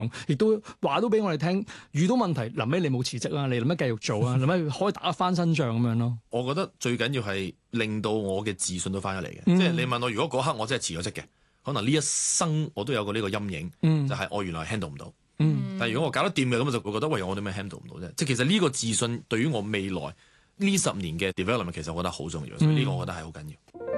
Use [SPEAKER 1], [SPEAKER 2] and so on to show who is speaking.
[SPEAKER 1] 亦都話都俾我哋聽，遇到問題臨尾你冇辭職啦，你諗乜繼續做啊？諗乜可以打翻身仗咁樣咯？
[SPEAKER 2] 我覺得最緊要係令到我嘅自信都翻咗嚟嘅，即係你問我如果嗰刻我真係辭咗職嘅，可能呢一生我都有過呢個陰影，就係我原來 handle 唔到。但係如果我搞得掂嘅，咁我就會覺得喂，我點解 handle 唔到啫？即係其實呢個自信對於我未來呢10年嘅 development 其實我覺得好重要，所以呢個我覺得係好緊要。